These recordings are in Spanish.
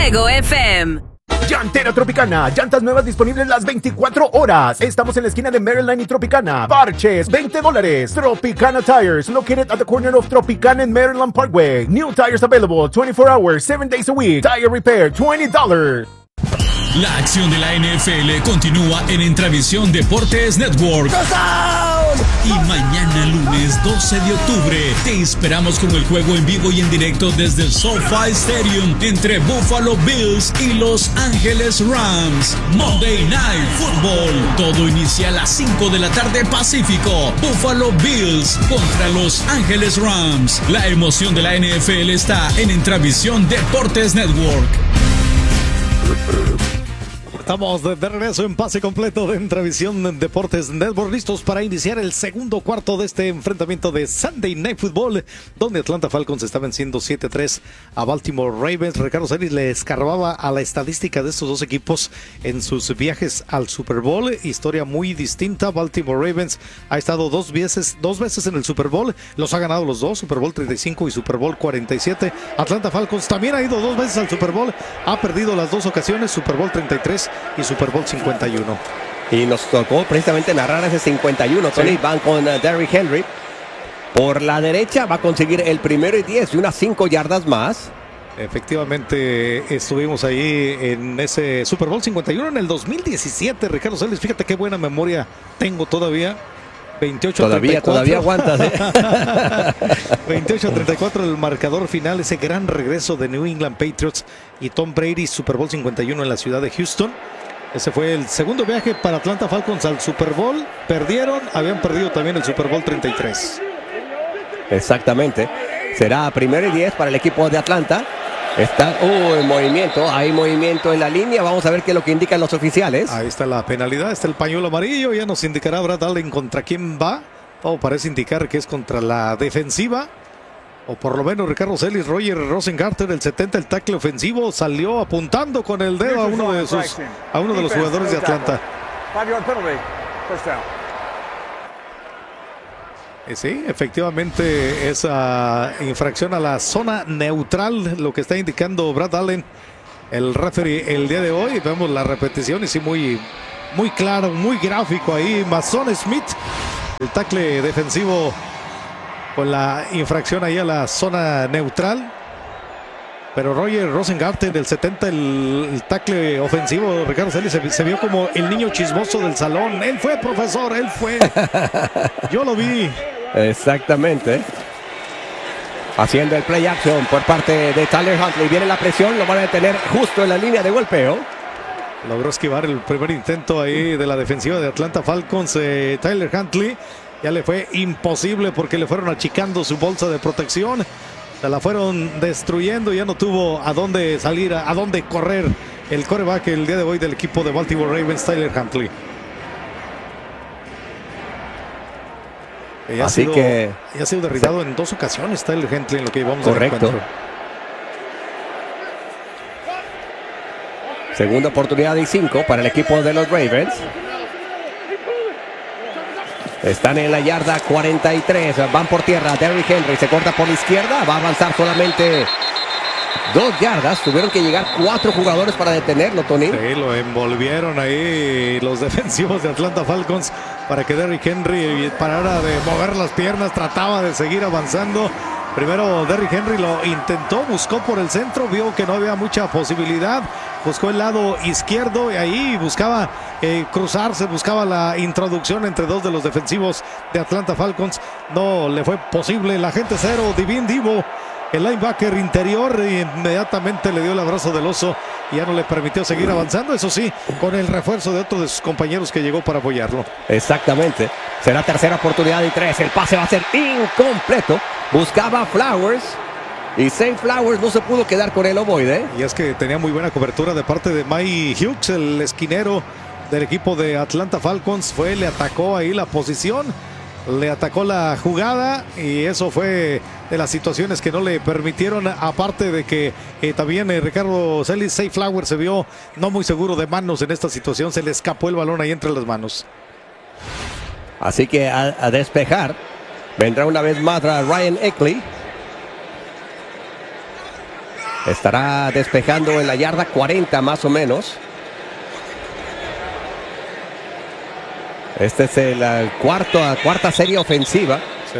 Fuego FM. Llantera Tropicana, llantas nuevas disponibles las 24 horas. Estamos en la esquina de Maryland y Tropicana. Parches, $20. Tropicana Tires, located at the corner of Tropicana and Maryland Parkway. New tires available 24 hours, 7 days a week. Tire repair, $20. La acción de la NFL continúa en Intravisión Deportes Network. Y mañana lunes 12 de octubre te esperamos con el juego en vivo y en directo desde el SoFi Stadium entre Buffalo Bills y Los Ángeles Rams. Monday Night Football. Todo inicia a las 5 de la tarde Pacífico. Buffalo Bills contra Los Ángeles Rams. La emoción de la NFL está en Intravisión Deportes Network. Estamos de regreso en pase completo de Intravisión Deportes Network, listos para iniciar el segundo cuarto de este enfrentamiento de Sunday Night Football, donde Atlanta Falcons está venciendo 7-3 a Baltimore Ravens. Ricardo Celis le escarbaba a la estadística de estos dos equipos en sus viajes al Super Bowl. Historia muy distinta. Baltimore Ravens ha estado dos veces en el Super Bowl, los ha ganado los dos, Super Bowl 35 y Super Bowl 47. Atlanta Falcons también ha ido dos veces al Super Bowl, ha perdido las dos ocasiones, Super Bowl 33 y Super Bowl 51. Y nos tocó precisamente narrar ese 51, Tony. Sí. Van con Derrick Henry. Por la derecha va a conseguir el 1º y 10 y unas 5 yardas más. Efectivamente, estuvimos ahí en ese Super Bowl 51 en el 2017. Ricardo Celis, fíjate qué buena memoria tengo todavía. 28-34. Todavía aguantas, ¿eh? 28-34 el marcador final, ese gran regreso de New England Patriots y Tom Brady, Super Bowl 51 en la ciudad de Houston. Ese fue el segundo viaje para Atlanta Falcons al Super Bowl. Habían perdido también el Super Bowl 33. Exactamente. Será 1º y 10 para el equipo de Atlanta. Está hay movimiento en la línea. Vamos a ver qué es lo que indican los oficiales. Ahí está la penalidad, está el pañuelo amarillo. Ya nos indicará Brad Allen contra quién va. Todo parece indicar que es contra la defensiva, o por lo menos Ricardo Celis. Roger Rosengarten, el 70, el tackle ofensivo, salió apuntando con el dedo a uno de los jugadores de Atlanta. Sí, efectivamente esa infracción a la zona neutral, lo que está indicando Brad Allen, el referee, el día de hoy. Vemos la repetición y sí, muy claro, muy gráfico ahí. Mason Smith, el tackle defensivo, con la infracción ahí a la zona neutral. Pero Roger Rosengarten del 70, el tackle ofensivo, Ricardo Celis, se vio como el niño chismoso del salón. Él fue, profesor, él fue. Yo lo vi. Exactamente. Haciendo el play action por parte de Tyler Huntley. Viene la presión, lo van a detener justo en la línea de golpeo. Logró esquivar el primer intento ahí de la defensiva de Atlanta Falcons. Tyler Huntley ya le fue imposible porque le fueron achicando su bolsa de protección. Se la fueron destruyendo, ya no tuvo a dónde salir, a dónde correr el quarterback el día de hoy del equipo de Baltimore Ravens, Tyler Huntley. Ya ha sido derribado en dos ocasiones Tyler Huntley en lo que llevamos del encuentro. Segunda oportunidad y 5 para el equipo de los Ravens. Están en la yarda 43, van por tierra. Derrick Henry se corta por la izquierda, va a avanzar solamente 2 yardas. Tuvieron que llegar 4 jugadores para detenerlo, Tony. Sí, lo envolvieron ahí los defensivos de Atlanta Falcons para que Derrick Henry parara de mover las piernas, trataba de seguir avanzando. Primero Derrick Henry lo intentó, buscó por el centro, vio que no había mucha posibilidad, buscó el lado izquierdo y ahí buscaba cruzarse, buscaba la introducción entre dos de los defensivos de Atlanta Falcons. No le fue posible. El agente cero, Divin Divo, el linebacker interior, inmediatamente le dio el abrazo del oso y ya no le permitió seguir avanzando. Eso sí, con el refuerzo de otro de sus compañeros que llegó para apoyarlo. Exactamente. Será tercera oportunidad y 3. El pase va a ser incompleto. Buscaba Flowers y Zay Flowers no se pudo quedar con el ovoide. Y es que tenía muy buena cobertura de parte de Mike Hughes, el esquinero del equipo de Atlanta Falcons. Le atacó ahí la posición, le atacó la jugada y eso fue de las situaciones que no le permitieron, aparte de que también Ricardo Celis, Zay Flowers se vio no muy seguro de manos en esta situación, se le escapó el balón ahí entre las manos. Así que a despejar vendrá una vez más Ryan Eckley. Estará despejando en la yarda 40 más o menos. Este es la cuarta serie ofensiva. Sí.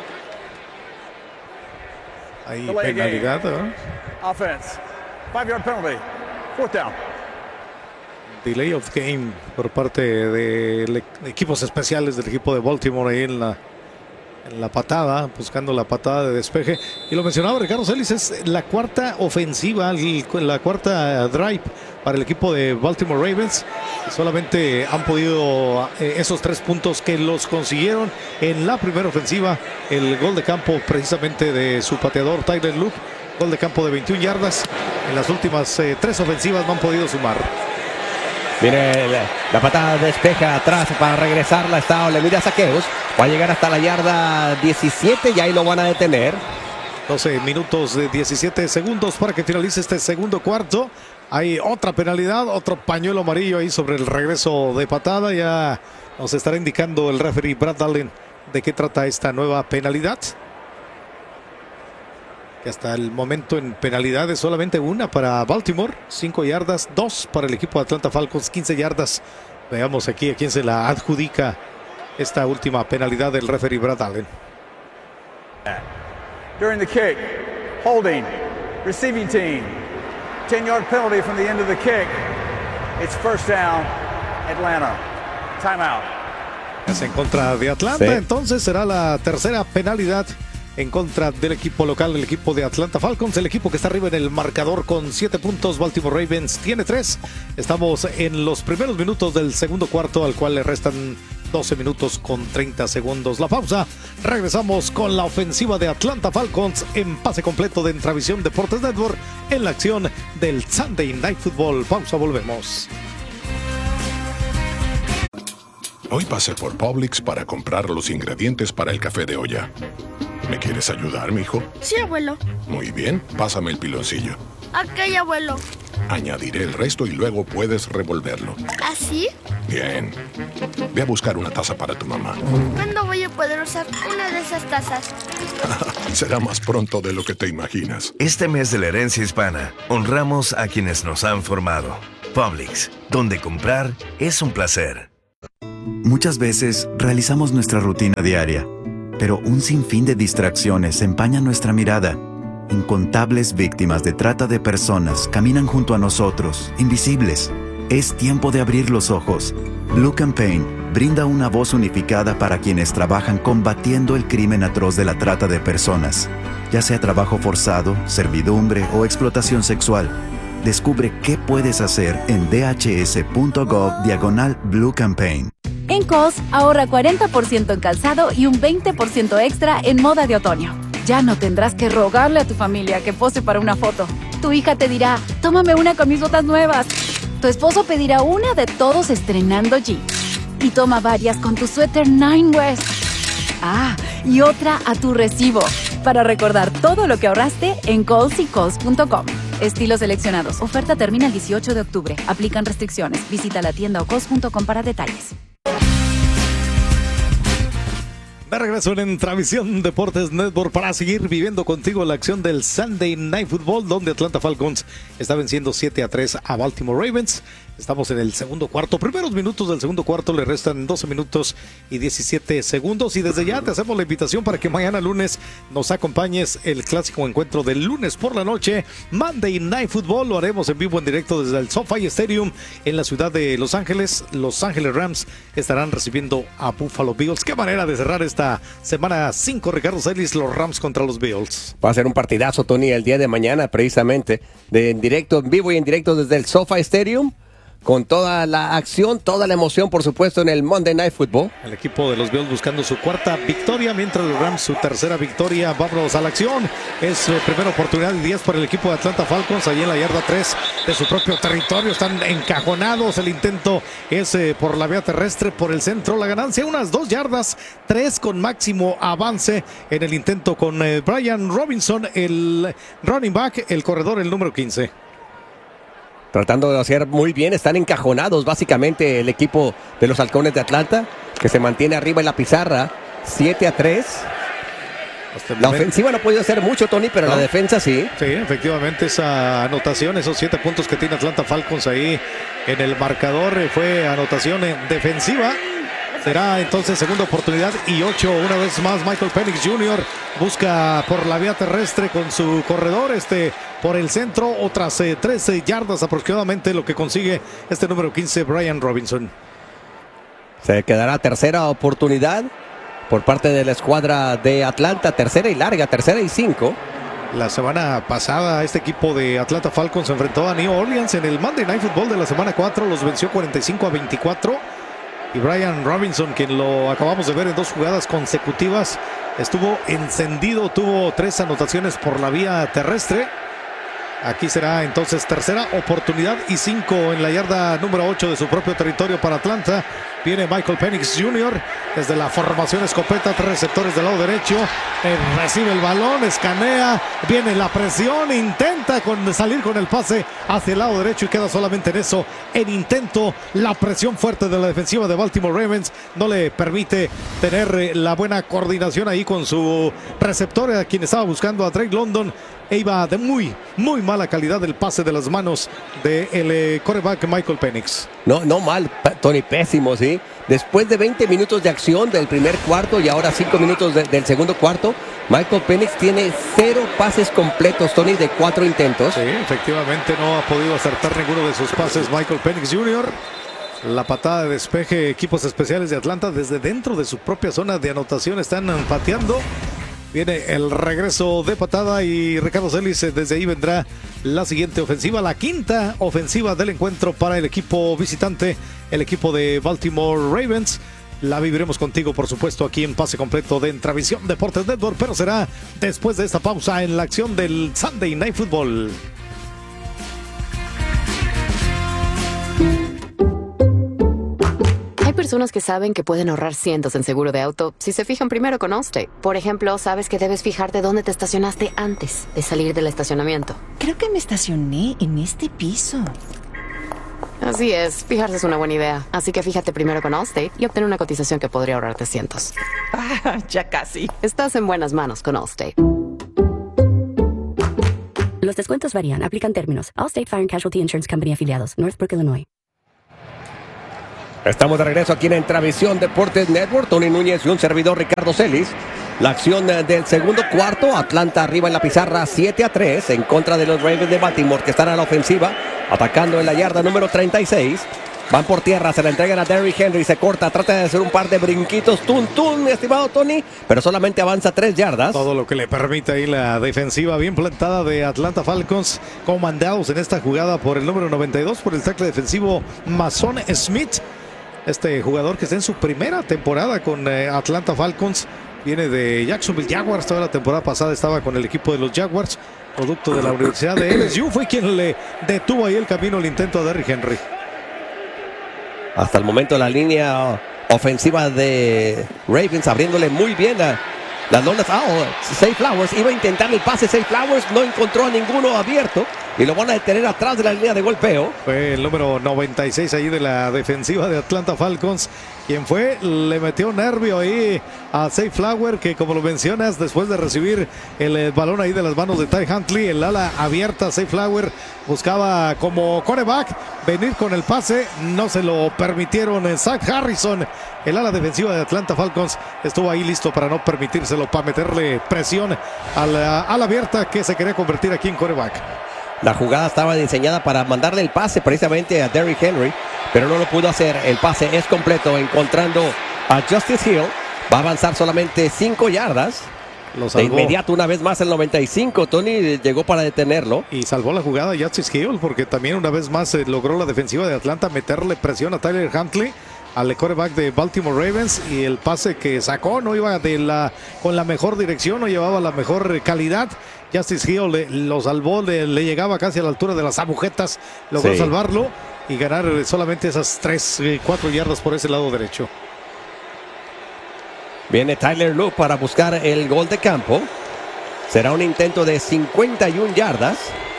Hay penalidad, ¿no? Offense. 5-yard penalty. 4th down. Delay of game por parte de equipos especiales del equipo de Baltimore ahí en la patada, buscando la patada de despeje. Y lo mencionaba Ricardo Celis, es la cuarta ofensiva, la cuarta drive para el equipo de Baltimore Ravens. Solamente han podido esos 3 puntos que los consiguieron en la primera ofensiva. El gol de campo precisamente de su pateador Tyler Luke, gol de campo de 21 yardas. En las últimas 3 ofensivas no han podido sumar. Viene la patada despeja atrás para regresarla. Está le mira a Saqueos. Va a llegar hasta la yarda 17 y ahí lo van a detener. 12 minutos de 17 segundos para que finalice este segundo cuarto. Hay otra penalidad, otro pañuelo amarillo ahí sobre el regreso de patada. Ya nos estará indicando el referee Brad Allen de qué trata esta nueva penalidad. Que hasta el momento en penalidades solamente una para Baltimore, 5 yardas, 2 para el equipo de Atlanta Falcons, 15 yardas. Veamos aquí a quién se la adjudica esta última penalidad del referee Brad Allen. During the kick, holding, receiving team. 10-yard penalty from the end of the kick. It's 1st down, Atlanta. Timeout. Es en contra de Atlanta, sí. Entonces será la tercera penalidad en contra del equipo local, el equipo de Atlanta Falcons, el equipo que está arriba en el marcador con 7 puntos. Baltimore Ravens tiene 3. Estamos en los primeros minutos del segundo cuarto, al cual le restan 12 minutos con 30 segundos. La pausa. Regresamos con la ofensiva de Atlanta Falcons en pase completo de Entravisión Deportes Network en la acción del Sunday Night Football. Pausa, volvemos. Hoy pasé por Publix para comprar los ingredientes para el café de olla. ¿Me quieres ayudar, mijo? Sí, abuelo. Muy bien, pásame el piloncillo. Ok, abuelo. Añadiré el resto y luego puedes revolverlo. ¿Así? Bien. Ve a buscar una taza para tu mamá. ¿Cuándo voy a poder usar una de esas tazas? Será más pronto de lo que te imaginas. Este mes de la herencia hispana, honramos a quienes nos han formado. Publix, donde comprar es un placer. Muchas veces realizamos nuestra rutina diaria, pero un sinfín de distracciones empañan nuestra mirada. Incontables víctimas de trata de personas caminan junto a nosotros, invisibles. Es tiempo de abrir los ojos. Blue Campaign brinda una voz unificada para quienes trabajan combatiendo el crimen atroz de la trata de personas, ya sea trabajo forzado, servidumbre o explotación sexual. Descubre qué puedes hacer en dhs.gov/Blue Campaign. En Kohl's, ahorra 40% en calzado y un 20% extra en moda de otoño. Ya no tendrás que rogarle a tu familia que pose para una foto. Tu hija te dirá, tómame una con mis botas nuevas. Tu esposo pedirá una de todos estrenando jeans. Y toma varias con tu suéter Nine West. Y otra a tu recibo. Para recordar todo lo que ahorraste en Kohl's y Kohl's.com. Estilos seleccionados. Oferta termina el 18 de octubre. Aplican restricciones. Visita la tienda o Kohl's.com para detalles. De regreso en Entravisión Deportes Network para seguir viviendo contigo la acción del Sunday Night Football, donde Atlanta Falcons está venciendo 7-3 a Baltimore Ravens. Estamos en el segundo cuarto, primeros minutos del segundo cuarto, le restan 12 minutos y 17 segundos. Y desde ya te hacemos la invitación para que mañana lunes nos acompañes el clásico encuentro del lunes por la noche, Monday Night Football. Lo haremos en vivo, en directo desde el SoFi Stadium en la ciudad de Los Ángeles. Los Ángeles Rams estarán recibiendo a Buffalo Bills. Qué manera de cerrar esta semana 5, Ricardo Celis, los Rams contra los Bills. Va a ser un partidazo, Tony, el día de mañana, precisamente, en directo, en vivo y en directo desde el SoFi Stadium, con toda la acción, toda la emoción, por supuesto, en el Monday Night Football. El equipo de los Bills buscando su cuarta victoria, mientras los Rams su tercera victoria. Vámonos a la acción. Es primera oportunidad de 10 para el equipo de Atlanta Falcons, allí en la yarda 3 de su propio territorio. Están encajonados. El intento es por la vía terrestre, por el centro. La ganancia, unas 2 yardas, 3 con máximo avance en el intento con Brian Robinson, el running back, el corredor, el número 15. Tratando de hacer muy bien, están encajonados básicamente el equipo de los Halcones de Atlanta, que se mantiene arriba en la pizarra, 7-3. La ofensiva no ha podido hacer mucho, Tony, pero la defensa sí. Sí, efectivamente, esa anotación, esos 7 puntos que tiene Atlanta Falcons ahí en el marcador, fue anotación defensiva. Será entonces segunda oportunidad y 8. Una vez más, Michael Penix Jr. busca por la vía terrestre con su corredor, por el centro, otras 13 yardas aproximadamente, lo que consigue número 15, Brian Robinson. Se quedará tercera oportunidad por parte de la escuadra de Atlanta, tercera y larga, tercera y 5. La semana pasada este equipo de Atlanta Falcons se enfrentó a New Orleans en el Monday Night Football de la semana 4, los venció 45-24. Y Brian Robinson, quien lo acabamos de ver en 2 jugadas consecutivas, estuvo encendido, tuvo 3 anotaciones por la vía terrestre. Aquí será entonces tercera oportunidad y 5 en la yarda número 8 de su propio territorio para Atlanta. Viene Michael Penix Jr. desde la formación escopeta, 3 receptores del lado derecho. Recibe el balón, escanea, viene la presión, intenta salir con el pase hacia el lado derecho y queda solamente en eso. En intento, la presión fuerte de la defensiva de Baltimore Ravens no le permite tener la buena coordinación ahí con su receptor, a quien estaba buscando, a Drake London. E iba de muy mala calidad el pase de las manos del quarterback Michael Penix. No mal, Tony, pésimo, ¿sí? Después de 20 minutos de acción del primer cuarto y ahora 5 minutos del segundo cuarto, Michael Penix tiene 0 pases completos, Tony, de 4 intentos. Sí, efectivamente no ha podido acertar ninguno de sus pases Michael Penix Jr. La patada de despeje, equipos especiales de Atlanta desde dentro de su propia zona de anotación están pateando. Viene el regreso de patada y Ricardo Celis, desde ahí vendrá la siguiente ofensiva, la quinta ofensiva del encuentro para el equipo visitante, el equipo de Baltimore Ravens. La viviremos contigo, por supuesto, aquí en Pase Completo de Entravisión Deportes Network, pero será después de esta pausa en la acción del Sunday Night Football. Hay personas que saben que pueden ahorrar cientos en seguro de auto si se fijan primero con Allstate. Por ejemplo, sabes que debes fijarte dónde te estacionaste antes de salir del estacionamiento. Creo que me estacioné en este piso. Así es, fijarse es una buena idea. Así que fíjate primero con Allstate y obtén una cotización que podría ahorrarte cientos. Ya casi. Estás en buenas manos con Allstate. Los descuentos varían, aplican términos. Allstate Fire and Casualty Insurance Company afiliados, Northbrook, Illinois. Estamos de regreso aquí en Entravisión Deportes Network. Tony Núñez y un servidor, Ricardo Celis. La acción del segundo cuarto, Atlanta arriba en la pizarra 7-3 en contra de los Ravens de Baltimore, que están a la ofensiva, atacando en la yarda número 36. Van por tierra, se la entregan a Derrick Henry, se corta, trata de hacer un par de brinquitos, mi estimado Tony, pero solamente avanza 3 yardas. Todo lo que le permite ahí la defensiva bien plantada de Atlanta Falcons, comandados en esta jugada por el número 92, por el tackle defensivo Mason Smith. Este jugador que está en su primera temporada con Atlanta Falcons, viene de Jacksonville Jaguars. Toda la temporada pasada estaba con el equipo de los Jaguars, producto de la Universidad de LSU. Fue quien le detuvo ahí el camino, el intento a Derrick Henry. Hasta el momento la línea ofensiva de Ravens abriéndole muy bien las lonas. Zay Flowers iba a intentar el pase. Zay Flowers no encontró a ninguno abierto y lo van a detener atrás de la línea de golpeo. Fue el número 96 ahí de la defensiva de Atlanta Falcons quien le metió nervio ahí a Zay Flowers, que como lo mencionas, después de recibir el balón ahí de las manos de Ty Huntley, el ala abierta, Zay Flowers buscaba como quarterback venir con el pase, no se lo permitieron. Zach Harrison, el ala defensiva de Atlanta Falcons, estuvo ahí listo para no permitírselo, para meterle presión a la ala abierta que se quería convertir aquí en quarterback. La jugada estaba diseñada para mandarle el pase precisamente a Derrick Henry, pero no lo pudo hacer. El pase es completo, encontrando a Justice Hill. Va a avanzar solamente 5 yardas. De inmediato, una vez más, el 95. Tony llegó para detenerlo. Y salvó la jugada Justice Hill, porque también una vez más logró la defensiva de Atlanta meterle presión a Tyler Huntley, al quarterback de Baltimore Ravens, y el pase que sacó no iba con la mejor dirección, no llevaba la mejor calidad. Justice Hill lo salvó, le llegaba casi a la altura de las agujetas, logró salvarlo y ganar solamente esas 3-4 yardas por ese lado derecho. Viene Tyler Luke para buscar el gol de campo. Será un intento de 51 yardas.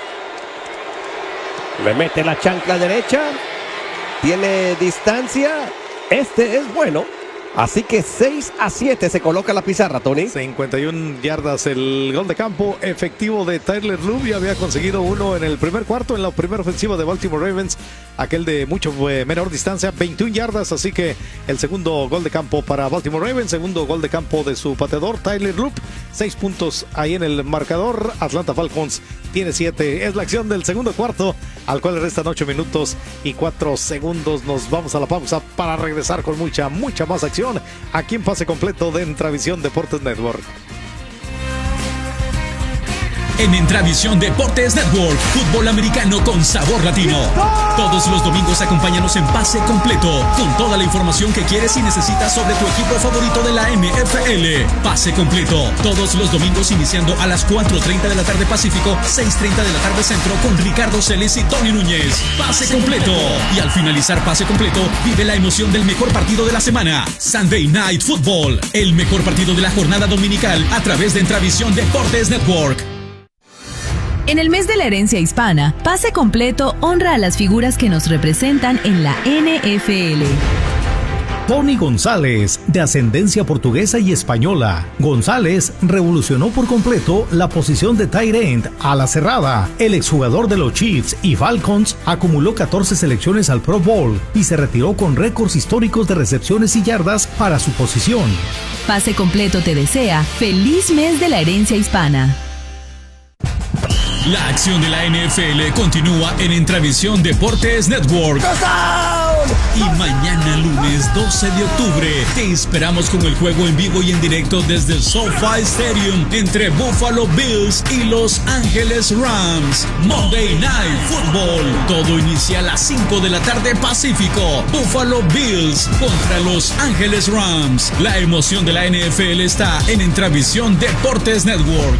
Le mete la chancla derecha. Tiene distancia. Este es bueno. Así que 6-7 se coloca la pizarra, Tony. 51 yardas el gol de campo efectivo de Tyler Loop. Ya había conseguido uno en el primer cuarto, en la primera ofensiva de Baltimore Ravens. Aquel de mucho menor distancia, 21 yardas. Así que el segundo gol de campo para Baltimore Ravens. Segundo gol de campo de su pateador, Tyler Loop. 6 puntos ahí en el marcador. Atlanta Falcons tiene 7. Es la acción del segundo cuarto, al cual le restan 8 minutos y 4 segundos. Nos vamos a la pausa para regresar con mucha más acción aquí en Pase Completo de Entravisión Deportes Network. En Entravisión Deportes Network, fútbol americano con sabor latino. Todos los domingos acompáñanos en Pase Completo, con toda la información que quieres y necesitas sobre tu equipo favorito de la NFL. Pase Completo, todos los domingos iniciando a las 4:30 de la tarde Pacífico, 6:30 de la tarde Centro, con Ricardo Celis y Tony Núñez. Pase Completo. Y al finalizar Pase Completo, vive la emoción del mejor partido de la semana, Sunday Night Football, el mejor partido de la jornada dominical a través de Entravisión Deportes Network. En el mes de la herencia hispana, Pase Completo honra a las figuras que nos representan en la NFL. Tony González, de ascendencia portuguesa y española. González revolucionó por completo la posición de tight end a la cerrada. El exjugador de los Chiefs y Falcons acumuló 14 selecciones al Pro Bowl y se retiró con récords históricos de recepciones y yardas para su posición. Pase Completo te desea feliz mes de la herencia hispana. La acción de la NFL continúa en Entravisión Deportes Network. Y mañana lunes 12 de octubre te esperamos con el juego en vivo y en directo desde el SoFi Stadium entre Buffalo Bills y Los Ángeles Rams. Monday Night Football. Todo inicia a las 5 de la tarde Pacífico. Buffalo Bills contra Los Ángeles Rams. La emoción de la NFL está en Entravisión Deportes Network.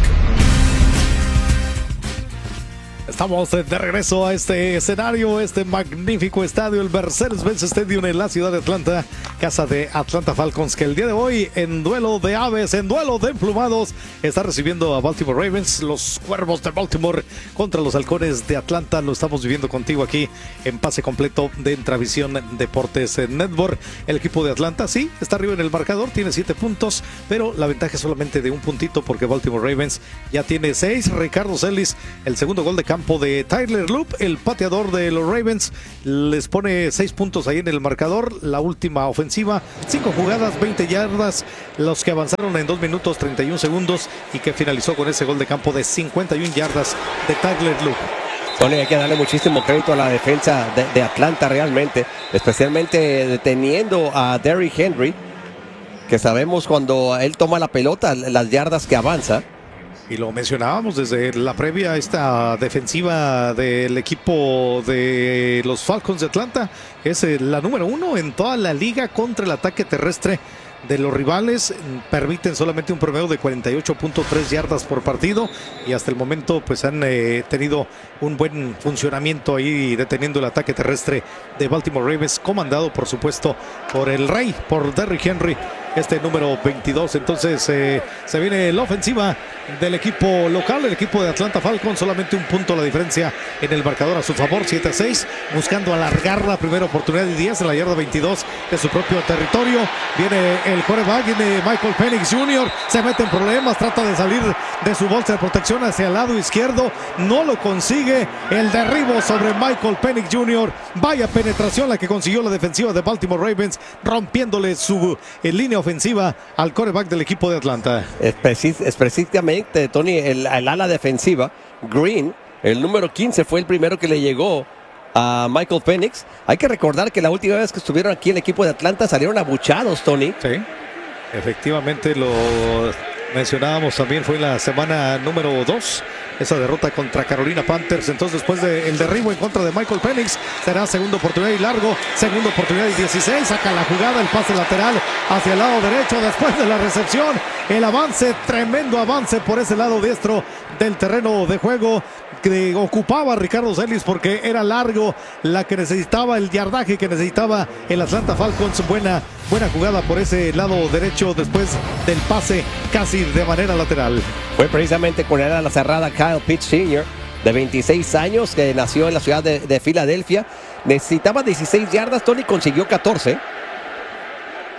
Estamos de regreso a este escenario, este magnífico estadio, el Mercedes-Benz Stadium en la ciudad de Atlanta, casa de Atlanta Falcons, que el día de hoy en duelo de aves, en duelo de emplumados, está recibiendo a Baltimore Ravens, los Cuervos de Baltimore contra los Halcones de Atlanta. Lo estamos viviendo contigo aquí en Pase Completo de Entravisión Deportes Network. El equipo de Atlanta sí está arriba en el marcador, tiene 7 puntos, pero la ventaja es solamente de un puntito porque Baltimore Ravens ya tiene 6. Ricardo Celis, el segundo gol de campo de Tyler Loop, el pateador de los Ravens, les pone 6 puntos ahí en el marcador. La última ofensiva, 5 jugadas, 20 yardas, los que avanzaron en 2 minutos 31 segundos y que finalizó con ese gol de campo de 51 yardas de Tyler Loop. Tony, hay que darle muchísimo crédito a la defensa de Atlanta realmente, especialmente deteniendo a Derrick Henry, que sabemos cuando él toma la pelota, las yardas que avanza. Y lo mencionábamos desde la previa, esta defensiva del equipo de los Falcons de Atlanta es la número 1 en toda la liga contra el ataque terrestre de los rivales. Permiten solamente un promedio de 48.3 yardas por partido y hasta el momento pues han tenido un buen funcionamiento ahí deteniendo el ataque terrestre de Baltimore Ravens, comandado por supuesto por el rey, por Derrick Henry, este número 22. Entonces se viene la ofensiva del equipo local, el equipo de Atlanta Falcons, solamente un punto la diferencia en el marcador a su favor, 7-6, buscando alargar la primera oportunidad de 10 en la yarda 22 de su propio territorio. Viene el quarterback, viene Michael Penix Jr., se mete en problemas, trata de salir de su bolsa de protección hacia el lado izquierdo, no lo consigue, el derribo sobre Michael Penix Jr., vaya penetración la que consiguió la defensiva de Baltimore Ravens, rompiéndole su línea ofensiva al quarterback del equipo de Atlanta. Es precisamente, Tony, el ala defensiva, Green, el número 15, fue el primero que le llegó a Michael Penix. Hay que recordar que la última vez que estuvieron aquí el equipo de Atlanta salieron abuchados, Tony. Sí, efectivamente lo mencionábamos también, fue la semana número 2, esa derrota contra Carolina Panthers. Entonces después del derribo en contra de Michael Penix, será segunda oportunidad y largo, segunda oportunidad y 16, saca la jugada, el pase lateral hacia el lado derecho después de la recepción, el avance, tremendo avance por ese lado diestro del terreno de juego que ocupaba Ricardo Celis porque era largo la que necesitaba, el yardaje que necesitaba el Atlanta Falcons. Buena jugada por ese lado derecho después del pase casi de manera lateral. Fue precisamente con él a la cerrada Kyle Pitts Sr., de 26 años, que nació en la ciudad de Filadelfia. Necesitaba 16 yardas, Tony consiguió 14.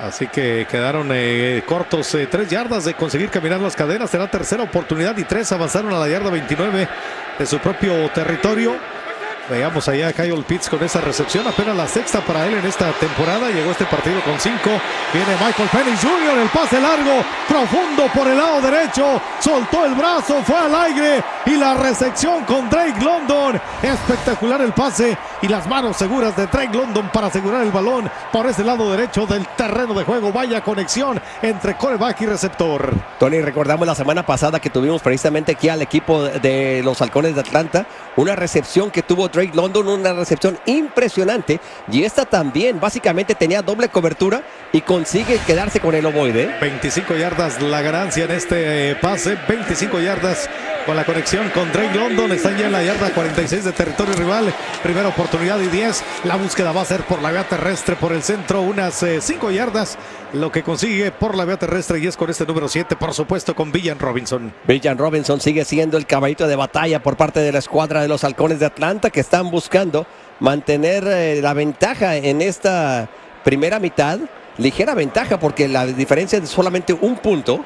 Así que quedaron cortos 3 yardas de conseguir caminar las cadenas. Será tercera oportunidad y 3 avanzaron a la yarda 29 de su propio territorio. Veamos allá a Kyle Pitts con esa recepción, apenas la sexta para él en esta temporada. Llegó este partido con 5. Viene Michael Penix Jr., el pase largo, profundo por el lado derecho. Soltó el brazo, fue al aire y la recepción con Drake London. Espectacular el pase y las manos seguras de Drake London para asegurar el balón por ese lado derecho del terreno de juego. Vaya conexión entre quarterback y receptor. Tony, recordamos la semana pasada que tuvimos precisamente aquí al equipo de los Halcones de Atlanta. Una recepción que tuvo Drake London, una recepción impresionante. Y esta también básicamente tenía doble cobertura y consigue quedarse con el ovoide. 25 yardas la ganancia en este pase. 25 yardas con la conexión con Drake London. Están ya en la yarda 46 de territorio rival. Primera oportunidad y 10. La búsqueda va a ser por la vía terrestre, por el centro. Unas 5 yardas. Lo que consigue por la vía terrestre y es con este número 7, por supuesto, con Villan Robinson. Villan Robinson sigue siendo el caballito de batalla por parte de la escuadra de los Halcones de Atlanta, que están buscando mantener la ventaja en esta primera mitad. Ligera ventaja porque la diferencia es solamente 1 punto.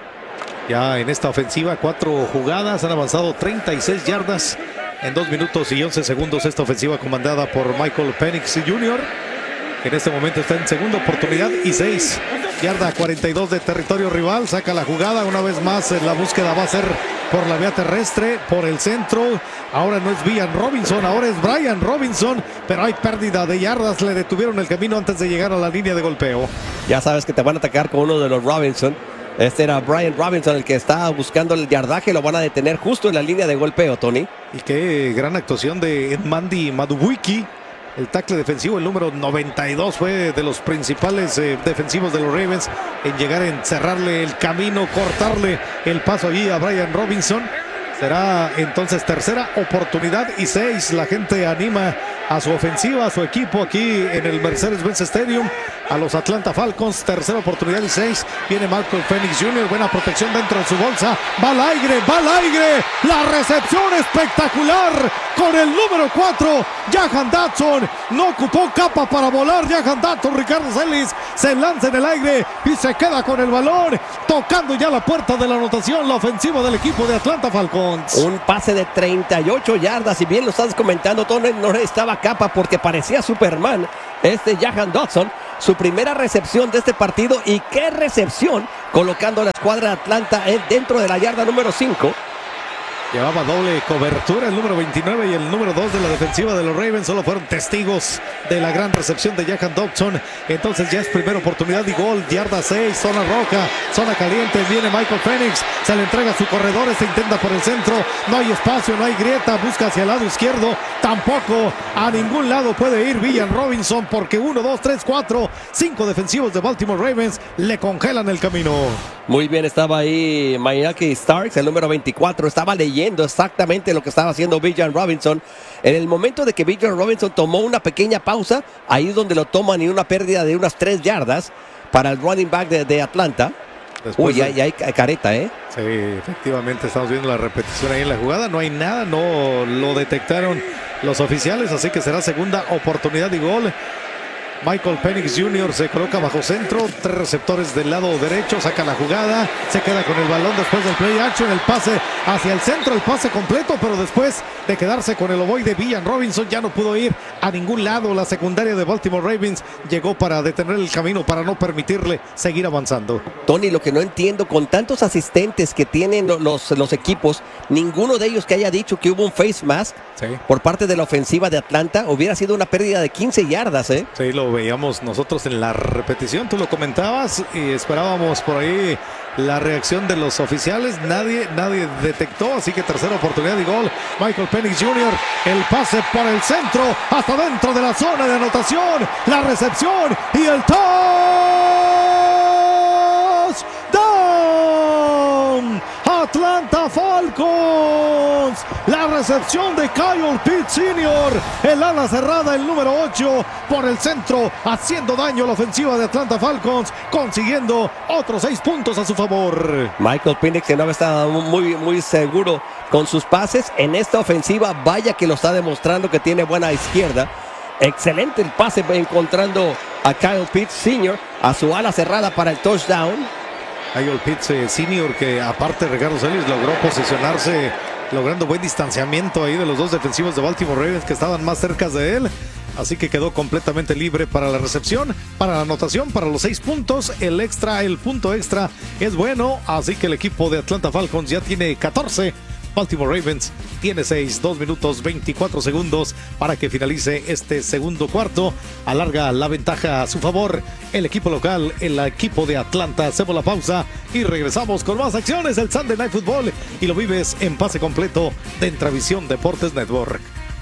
Ya en esta ofensiva, 4 jugadas, han avanzado 36 yardas en 2 minutos y 11 segundos. Esta ofensiva comandada por Michael Penix Jr., que en este momento está en segunda oportunidad y 6. Yarda 42 de territorio rival, saca la jugada. Una vez más la búsqueda va a ser por la vía terrestre, por el centro. Ahora no es Villan Robinson, ahora es Brian Robinson, pero hay pérdida de yardas. Le detuvieron el camino antes de llegar a la línea de golpeo. Ya sabes que te van a atacar con uno de los Robinson. Este era Brian Robinson, el que está buscando el yardaje. Lo van a detener justo en la línea de golpeo, Tony. Y qué gran actuación de Mandy Madubuike. El tackle defensivo, el número 92, fue de los principales defensivos de los Ravens en llegar a encerrarle el camino, cortarle el paso allí a Brian Robinson. Será entonces tercera oportunidad y 6. La gente anima a su ofensiva, a su equipo aquí en el Mercedes-Benz Stadium, a los Atlanta Falcons. Tercera oportunidad y 6. Viene Michael Penix Jr., buena protección dentro de su bolsa. Va al aire, va al aire. La recepción espectacular con el número 4, Jahan Dotson. No ocupó capa para volar Jahan Dotson. Ricardo Celis se lanza en el aire y se queda con el balón, tocando ya la puerta de la anotación, la ofensiva del equipo de Atlanta Falcons. Un pase de 38 yardas. Si bien lo estás comentando, Tony, no estaba capa porque parecía Superman. Jahan Dotson, su primera recepción de este partido. Y qué recepción, colocando a la escuadra de Atlanta dentro de la yarda número 5. Llevaba doble cobertura el número 29 y el número 2 de la defensiva de los Ravens. Solo fueron testigos de la gran recepción de Jahan Dotson. Entonces ya es primera oportunidad y gol. Yarda 6, zona roja, zona caliente. Viene Michael Penix, se le entrega a su corredor. Se intenta por el centro. No hay espacio, no hay grieta. Busca hacia el lado izquierdo. Tampoco a ningún lado puede ir Villan Robinson porque 1, 2, 3, 4, 5 defensivos de Baltimore Ravens le congelan el camino. Muy bien, estaba ahí Mayaki Starks, el número 24. Estaba leyendo exactamente lo que estaba haciendo Villan Robinson. En el momento de que Villan Robinson tomó una pequeña pausa, ahí es donde lo toman y una pérdida de unas 3 yardas para el running back de Atlanta. Uy, ya hay careta, ¿eh? Sí, efectivamente, estamos viendo la repetición ahí en la jugada. No hay nada, no lo detectaron los oficiales, así que será segunda oportunidad y gol. Michael Penix Jr. se coloca bajo centro, 3 receptores del lado derecho, saca la jugada, se queda con el balón después del play action, el pase hacia el centro, el pase completo, pero después de quedarse con el ovoide, Villan Robinson ya no pudo ir a ningún lado. La secundaria de Baltimore Ravens llegó para detener el camino, para no permitirle seguir avanzando. Tony, lo que no entiendo, con tantos asistentes que tienen los equipos, ninguno de ellos que haya dicho que hubo un face mask por parte de la ofensiva de Atlanta. Hubiera sido una pérdida de 15 yardas, ¿eh? Sí, lo veíamos nosotros en la repetición, tú lo comentabas y esperábamos por ahí la reacción de los oficiales. Nadie detectó, así que tercera oportunidad y gol. Michael Penix Jr., el pase por el centro hasta dentro de la zona de anotación, la recepción y el touchdown. Atlanta Falcons, la recepción de Kyle Pitts Sr., el ala cerrada, el número 8 por el centro, haciendo daño a la ofensiva de Atlanta Falcons, consiguiendo otros 6 puntos a su favor. Michael Penix, que no estaba muy seguro con sus pases en esta ofensiva, vaya que lo está demostrando que tiene buena izquierda. Excelente el pase encontrando a Kyle Pitts Sr. a su ala cerrada para el touchdown. Kyle Pitts Sr. que aparte Ricardo Celis logró posicionarse, logrando buen distanciamiento ahí de los dos defensivos de Baltimore Ravens que estaban más cerca de él. Así que quedó completamente libre para la recepción, para la anotación, para los 6 puntos. El punto extra es bueno. Así que el equipo de Atlanta Falcons ya tiene 14. Baltimore Ravens tiene 6, 2 minutos 24 segundos para que finalice este segundo cuarto. Alarga la ventaja a su favor el equipo local, el equipo de Atlanta. Hacemos la pausa y regresamos con más acciones del Sunday Night Football y lo vives en pase completo de Entravisión Deportes Network.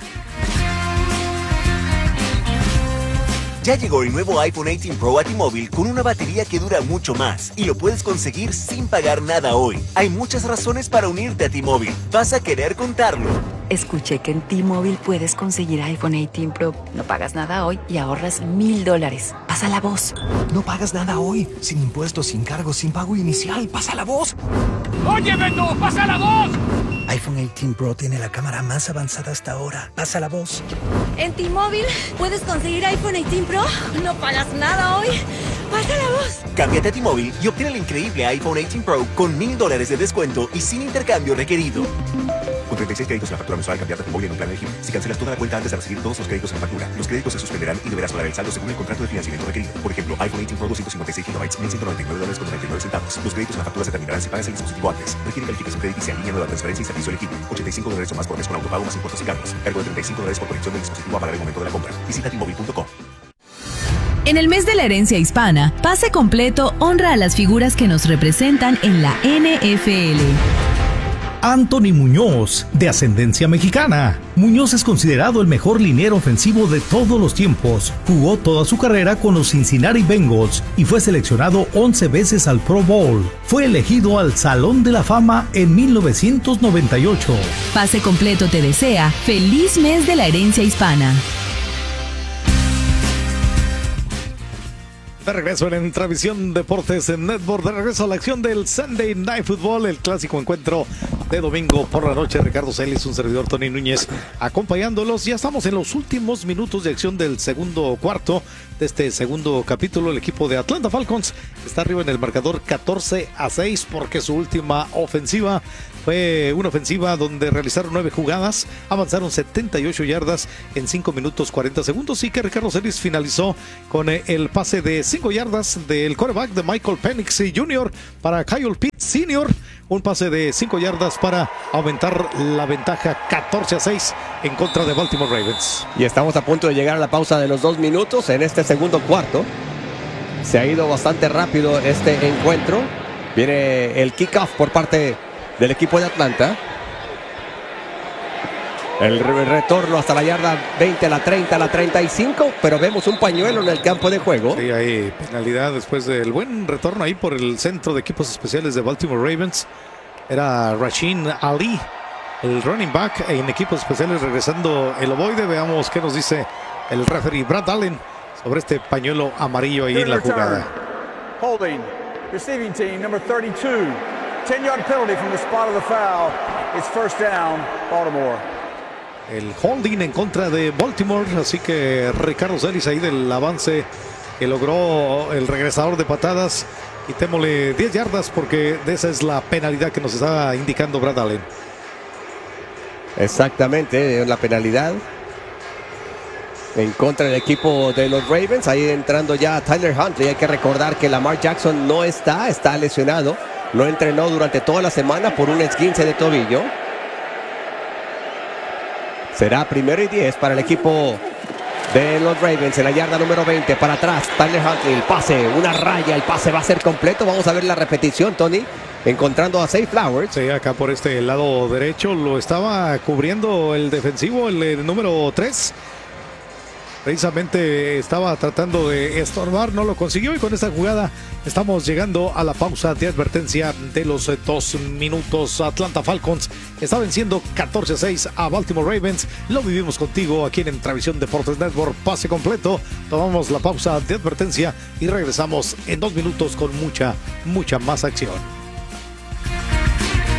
Ya llegó el nuevo iPhone 18 Pro a T-Mobile con una batería que dura mucho más y lo puedes conseguir sin pagar nada hoy. Hay muchas razones para unirte a T-Mobile. Vas a querer contarlo. Escuché que en T-Mobile puedes conseguir iPhone 18 Pro. No pagas nada hoy y ahorras $1,000. Pasa la voz. No pagas nada hoy. Sin impuestos, sin cargos, sin pago inicial. Pasa la voz. ¡Oye, Beto! ¡Pasa la voz! iPhone 18 Pro tiene la cámara más avanzada hasta ahora. Pasa la voz. En T-Mobile puedes conseguir iPhone 18 Pro. No pagas nada hoy. Pasa la voz. Cámbiate a T-Mobile y obtén el increíble iPhone 18 Pro con $1,000 de descuento y sin intercambio requerido. Con 36 créditos en la factura mensual, cambiarte a T-Mobile en un plan elegible. Si cancelas toda la cuenta antes de recibir todos los créditos en la factura, los créditos se suspenderán y deberás pagar el saldo según el contrato de financiamiento requerido. Por ejemplo, iPhone 18 Pro 256 GB, $1,199.99. Los créditos en la factura se terminarán si pagas el dispositivo antes. Requiere calificación crediticia en línea, nueva transferencia y servicio elegible. $85 o más por mes con autopago más impuestos y cargos. Cargo de $35 por conexión del dispositivo a pagar el momento de la compra. Visita T-Mobile.com. En el mes de la herencia hispana, Pase Completo honra a las figuras que nos representan en la NFL. Anthony Muñoz, de ascendencia mexicana. Muñoz es considerado el mejor liniero ofensivo de todos los tiempos. Jugó toda su carrera con los Cincinnati Bengals y fue seleccionado 11 veces al Pro Bowl. Fue elegido al Salón de la Fama en 1998. Pase Completo te desea feliz mes de la herencia hispana. De regreso en Entravisión Deportes en Network, de regreso a la acción del Sunday Night Football, el clásico encuentro de domingo por la noche. Ricardo Celis, un servidor Tony Núñez, acompañándolos. Ya estamos en los últimos minutos de acción del segundo cuarto de este segundo capítulo. El equipo de Atlanta Falcons está arriba en el marcador 14-6 porque su última ofensiva fue una ofensiva donde realizaron 9 jugadas, avanzaron 78 yardas en 5 minutos 40 segundos y que Ricardo Celis finalizó con el pase de 5 yardas del quarterback de Michael Penix Jr. para Kyle Pitts Sr. Un pase de 5 yardas para aumentar la ventaja 14-6 en contra de Baltimore Ravens. Y estamos a punto de llegar a la pausa de los 2 minutos en este segundo cuarto. Se ha ido bastante rápido este encuentro. Viene el kickoff por parte del equipo de Atlanta. El retorno hasta la yarda 20, la 30, la 35, pero vemos un pañuelo en el campo de juego. Sí, hay penalidad después del buen retorno ahí por el centro de equipos especiales de Baltimore Ravens. Era Rasheen Ali, el running back en equipos especiales, regresando el ovoide. Veamos qué nos dice el referee Brad Allen sobre este pañuelo amarillo ahí en la jugada. Holding, receiving team, number 32. 10-yard penalty from the spot of the foul. It's first down, Baltimore. El holding en contra de Baltimore, así que Ricardo Celis ahí del avance que logró el regresador de patadas. Quitémosle 10 yardas porque esa es la penalidad que nos estaba indicando Brad Allen. Exactamente, la penalidad en contra del equipo de los Ravens. Ahí entrando ya Tyler Huntley. Hay que recordar que Lamar Jackson no está lesionado. No entrenó durante toda la semana por un esguince de tobillo. Será 1st y 10 para el equipo de los Ravens en la yarda número 20. Para atrás, Tyler Huntley, el pase, una raya, el pase va a ser completo. Vamos a ver la repetición, Tony, encontrando a Zay Flowers. Sí, acá por este lado derecho lo estaba cubriendo el defensivo, el número 3. Precisamente estaba tratando de estorbar, no lo consiguió y con esta jugada estamos llegando a la pausa de advertencia de los 2 minutos. Atlanta Falcons está venciendo 14-6 a Baltimore Ravens. Lo vivimos contigo aquí en Entravisión Deportes Network. Pase completo. Tomamos la pausa de advertencia y regresamos en 2 minutos con mucha más acción.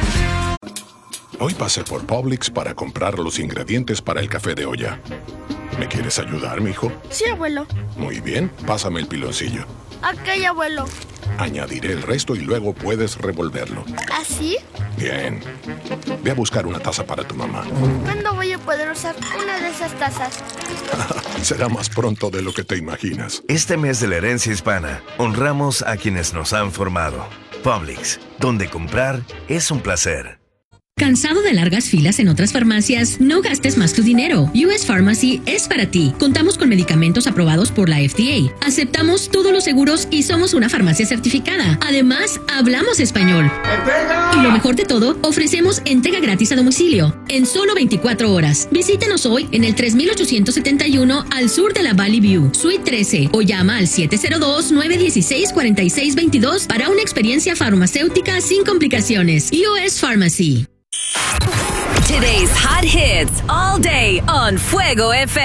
Hoy pasé por Publix para comprar los ingredientes para el café de olla. ¿Me quieres ayudar, mijo? Sí, abuelo. Muy bien, pásame el piloncillo. Ok, abuelo. Añadiré el resto y luego puedes revolverlo. ¿Así? Bien. Ve a buscar una taza para tu mamá. ¿Cuándo voy a poder usar una de esas tazas? Será más pronto de lo que te imaginas. Este mes de la herencia hispana, honramos a quienes nos han formado. Publix, donde comprar es un placer. ¿Cansado de largas filas en otras farmacias? No gastes más tu dinero. US Pharmacy es para ti. Contamos con medicamentos aprobados por la FDA. Aceptamos todos los seguros y somos una farmacia certificada. Además, hablamos español. Y lo mejor de todo, ofrecemos entrega gratis a domicilio en solo 24 horas. Visítenos hoy en el 3871 al sur de la Valley View, Suite 13, o llama al 702-916-4622 para una experiencia farmacéutica sin complicaciones. US Pharmacy. Today's hot hits all day on Fuego FM.